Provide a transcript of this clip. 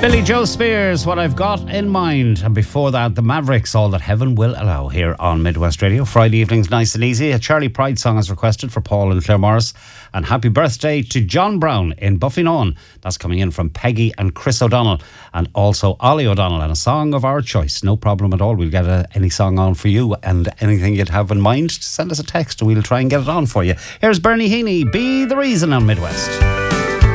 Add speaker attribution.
Speaker 1: Billy Joe Spears, What I've Got in Mind. And before that, the Mavericks, All That Heaven Will Allow, here on Midwest Radio. Friday evenings, nice and easy. A Charlie Pride song is requested for Paul and Claire Morris. And happy birthday to John Brown in Buffynawn. That's coming in from Peggy and Chris O'Donnell. And also Ollie O'Donnell. And a song of our choice. No problem at all. We'll get any song on for you. And anything you'd have in mind, send us a text and we'll try and get it on for you. Here's Bernie Heaney, Be the Reason on Midwest.